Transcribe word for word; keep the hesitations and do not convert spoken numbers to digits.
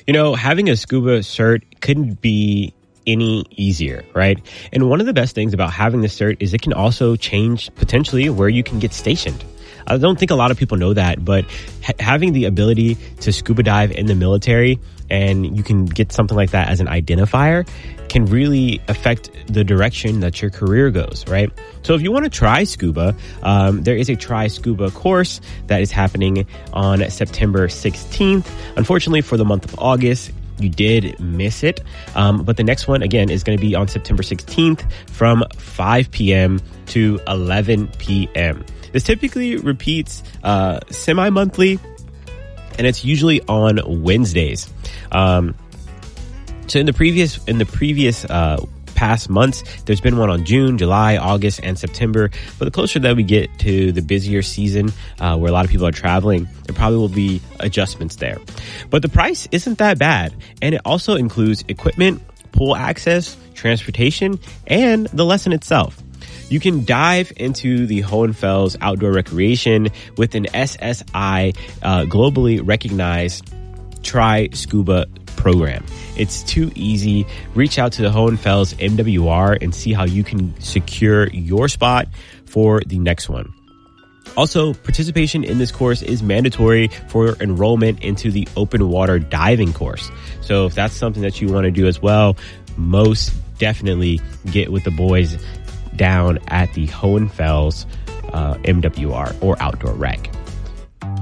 You know, having a scuba cert couldn't be any easier, right? And one of the best things about having the cert is it can also change potentially where you can get stationed. I don't think a lot of people know that, but ha- having the ability to scuba dive in the military, and you can get something like that as an identifier, can really affect the direction that your career goes, right? So if you want to try scuba, um, there is a Try Scuba course that is happening on September sixteenth. Unfortunately, for the month of August, you did miss it. Um, but the next one, again, is going to be on September sixteenth from five p.m. to eleven p.m. This typically repeats uh, semi-monthly, and it's usually on Wednesdays. Um, so in the previous in the previous uh, past months, there's been one on June, July, August, and September. But the closer that we get to the busier season, uh, where a lot of people are traveling, there probably will be adjustments there. But the price isn't that bad, and it also includes equipment, pool access, transportation, and the lesson itself. You can dive into the Hohenfels outdoor recreation with an S S I uh, globally recognized Try Scuba program. It's too easy. Reach out to the Hohenfels M W R and see how you can secure your spot for the next one. Also, participation in this course is mandatory for enrollment into the open water diving course. So if that's something that you want to do as well, most definitely get with the boys down at the Hohenfels uh, M W R or Outdoor Rec.